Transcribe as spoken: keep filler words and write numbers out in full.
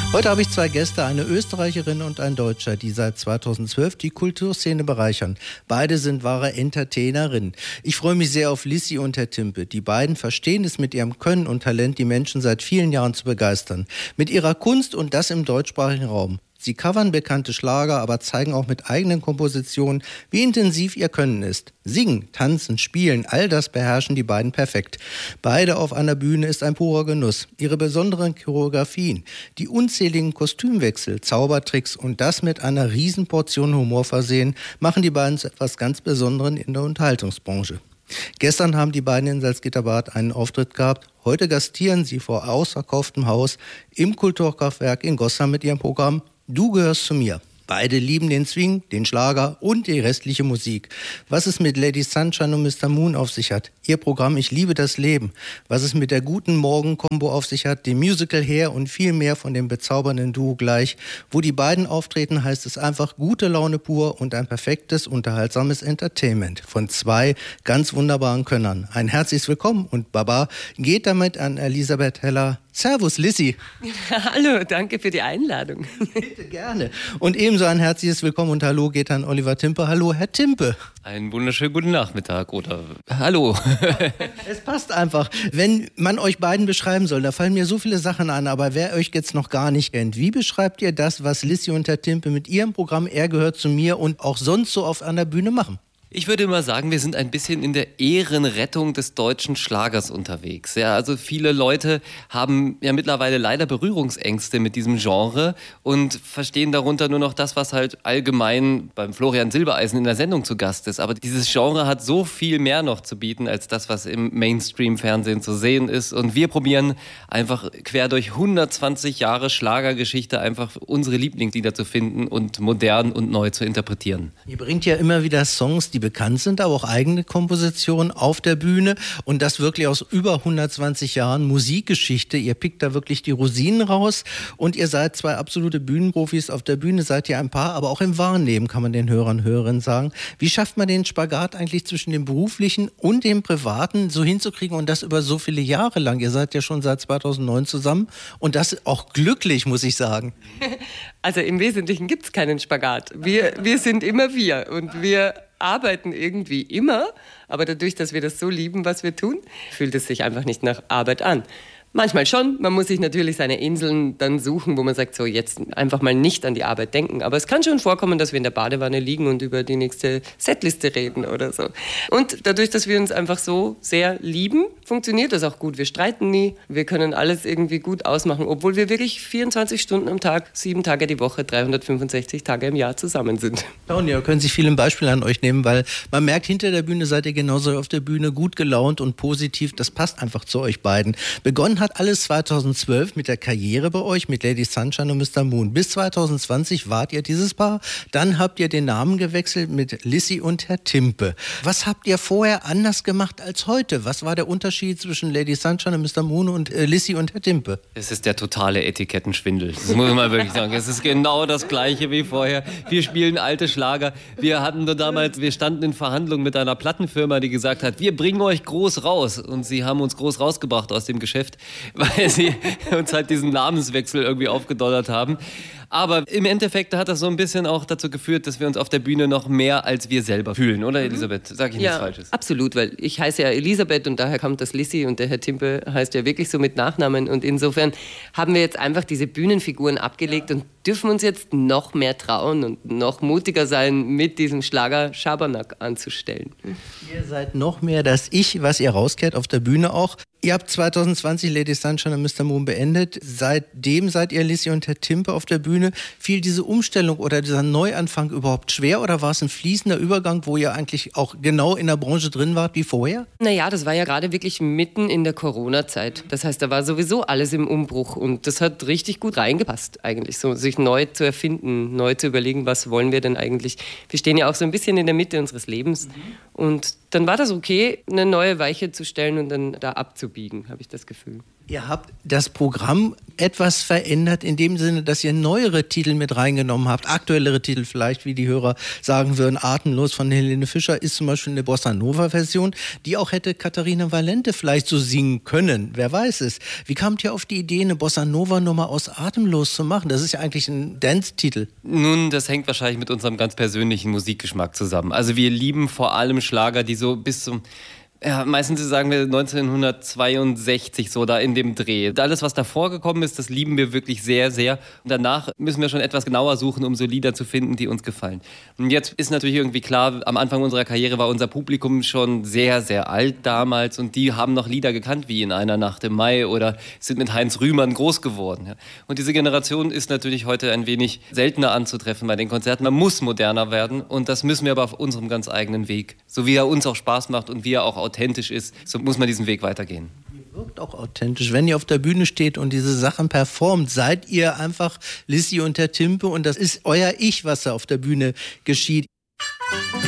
Heute habe ich zwei Gäste, eine Österreicherin und ein Deutscher, die seit zweitausendzwölf die Kulturszene bereichern. Beide sind wahre Entertainerinnen. Ich freue mich sehr auf Lissi und Herr Timpe. Die beiden verstehen es mit ihrem Können und Talent, die Menschen seit vielen Jahren zu begeistern. Mit ihrer Kunst und das im deutschsprachigen Raum. Sie covern bekannte Schlager, aber zeigen auch mit eigenen Kompositionen, wie intensiv ihr Können ist. Singen, tanzen, spielen, all das beherrschen die beiden perfekt. Beide auf einer Bühne ist ein purer Genuss. Ihre besonderen Choreografien, die unzähligen Kostümwechsel, Zaubertricks und das mit einer Riesenportion Humor versehen, machen die beiden zu etwas ganz Besonderem in der Unterhaltungsbranche. Gestern haben die beiden in Salzgitterbad einen Auftritt gehabt. Heute gastieren sie vor ausverkauftem Haus im Kulturkraftwerk in Gossam mit ihrem Programm Du gehörst zu mir. Beide lieben den Swing, den Schlager und die restliche Musik. Was es mit Lady Sunshine und Mister Moon auf sich hat, ihr Programm Ich liebe das Leben. Was es mit der Guten Morgen-Kombo auf sich hat, dem Musical her und viel mehr von dem bezaubernden Duo gleich. Wo die beiden auftreten, heißt es einfach gute Laune pur und ein perfektes, unterhaltsames Entertainment von zwei ganz wunderbaren Könnern. Ein herzliches Willkommen und Baba geht damit an Elisabeth Heller. Servus, Lissi. Hallo, danke für die Einladung. Bitte, gerne. Und ebenso ein herzliches Willkommen und Hallo geht an Oliver Timpe. Hallo, Herr Timpe. Einen wunderschönen guten Nachmittag oder Hallo. Es passt einfach. Wenn man euch beiden beschreiben soll, da fallen mir so viele Sachen an, aber wer euch jetzt noch gar nicht kennt, wie beschreibt ihr das, was Lissi und Herr Timpe mit ihrem Programm Er gehört zu mir und auch sonst so auf einer Bühne machen? Ich würde mal sagen, wir sind ein bisschen in der Ehrenrettung des deutschen Schlagers unterwegs. Ja, also viele Leute haben ja mittlerweile leider Berührungsängste mit diesem Genre und verstehen darunter nur noch das, was halt allgemein beim Florian Silbereisen in der Sendung zu Gast ist. Aber dieses Genre hat so viel mehr noch zu bieten als das, was im Mainstream-Fernsehen zu sehen ist. Und wir probieren einfach quer durch hundertzwanzig Jahre Schlagergeschichte einfach unsere Lieblingslieder zu finden und modern und neu zu interpretieren. Ihr bringt ja immer wieder Songs, die bekannt sind, aber auch eigene Kompositionen auf der Bühne und das wirklich aus über hundertzwanzig Jahren Musikgeschichte. Ihr pickt da wirklich die Rosinen raus und ihr seid zwei absolute Bühnenprofis. Auf der Bühne seid ihr ein Paar, aber auch im wahren Leben kann man den Hörern und Hörerinnen sagen. Wie schafft man den Spagat eigentlich zwischen dem beruflichen und dem privaten so hinzukriegen und das über so viele Jahre lang? Ihr seid ja schon seit zweitausendneun zusammen und das auch glücklich, muss ich sagen. Also im Wesentlichen gibt es keinen Spagat. Wir, wir sind immer wir und wir arbeiten irgendwie immer, aber dadurch, dass wir das so lieben, was wir tun, fühlt es sich einfach nicht nach Arbeit an. Manchmal schon, man muss sich natürlich seine Inseln dann suchen, wo man sagt, so jetzt einfach mal nicht an die Arbeit denken. Aber es kann schon vorkommen, dass wir in der Badewanne liegen und über die nächste Setliste reden oder so. Und dadurch, dass wir uns einfach so sehr lieben, funktioniert das auch gut. Wir streiten nie, wir können alles irgendwie gut ausmachen, obwohl wir wirklich vierundzwanzig Stunden am Tag, sieben Tage die Woche, dreihundertfünfundsechzig Tage im Jahr zusammen sind. Ja, und ihr könnt sich viele Beispiele an euch nehmen, weil man merkt, hinter der Bühne seid ihr genauso auf der Bühne gut gelaunt und positiv. Das passt einfach zu euch beiden. Begonnen hat alles zweitausendzwölf mit der Karriere bei euch, mit Lady Sunshine und Mister Moon. Bis zweitausendzwanzig wart ihr dieses Paar. Dann habt ihr den Namen gewechselt mit Lissi und Herr Timpe. Was habt ihr vorher anders gemacht als heute? Was war der Unterschied zwischen Lady Sunshine und Mister Moon und äh, Lissi und Herr Timpe? Es ist der totale Etikettenschwindel. Das muss man wirklich sagen. Es ist genau das Gleiche wie vorher. Wir spielen alte Schlager. Wir hatten nur damals, wir standen in Verhandlungen mit einer Plattenfirma, die gesagt hat, wir bringen euch groß raus. Und sie haben uns groß rausgebracht aus dem Geschäft, weil sie uns halt diesen Namenswechsel irgendwie aufgedollert haben. Aber im Endeffekt hat das so ein bisschen auch dazu geführt, dass wir uns auf der Bühne noch mehr als wir selber fühlen, oder Elisabeth? Sag ich ja, nichts Falsches? Absolut, weil ich heiße ja Elisabeth und daher kommt das Lissi und der Herr Timpe heißt ja wirklich so mit Nachnamen und insofern haben wir jetzt einfach diese Bühnenfiguren abgelegt und dürfen uns jetzt noch mehr trauen und noch mutiger sein, mit diesem Schlager Schabernack anzustellen. Ihr seid noch mehr das Ich, was ihr rauskehrt auf der Bühne auch. Ihr habt zweitausendzwanzig Lady Sunshine und Mister Moon beendet. Seitdem seid ihr Lissi und Herr Timpe auf der Bühne. Fiel diese Umstellung oder dieser Neuanfang überhaupt schwer oder war es ein fließender Übergang, wo ihr eigentlich auch genau in der Branche drin wart wie vorher? Naja, das war ja gerade wirklich mitten in der Corona-Zeit. Das heißt, da war sowieso alles im Umbruch und das hat richtig gut reingepasst eigentlich, so sich neu zu erfinden, neu zu überlegen, was wollen wir denn eigentlich. Wir stehen ja auch so ein bisschen in der Mitte unseres Lebens mhm. und dann war das okay, eine neue Weiche zu stellen und dann da abzubiegen, habe ich das Gefühl. Ihr habt das Programm etwas verändert, in dem Sinne, dass ihr neuere Titel mit reingenommen habt, aktuellere Titel vielleicht, wie die Hörer sagen würden. Atemlos von Helene Fischer ist zum Beispiel eine Bossa-Nova-Version, die auch hätte Katharina Valente vielleicht so singen können. Wer weiß es. Wie kamt ihr auf die Idee, eine Bossa-Nova-Nummer aus Atemlos zu machen? Das ist ja eigentlich ein Dance-Titel. Nun, das hängt wahrscheinlich mit unserem ganz persönlichen Musikgeschmack zusammen. Also wir lieben vor allem Schlager, die so bis zum... Ja, meistens sagen wir neunzehnhundertzweiundsechzig, so da in dem Dreh. Alles, was davor gekommen ist, das lieben wir wirklich sehr, sehr. Und danach müssen wir schon etwas genauer suchen, um so Lieder zu finden, die uns gefallen. Und jetzt ist natürlich irgendwie klar, am Anfang unserer Karriere war unser Publikum schon sehr, sehr alt damals. Und die haben noch Lieder gekannt, wie In einer Nacht im Mai oder sind mit Heinz Rühmann groß geworden. Ja. Und diese Generation ist natürlich heute ein wenig seltener anzutreffen bei den Konzerten. Man muss moderner werden und das müssen wir aber auf unserem ganz eigenen Weg. So wie er uns auch Spaß macht und wie er auch authentisch ist, so muss man diesen Weg weitergehen. Ihr wirkt auch authentisch. Wenn ihr auf der Bühne steht und diese Sachen performt, seid ihr einfach Lissi und der Timpe und das ist euer Ich, was da auf der Bühne geschieht.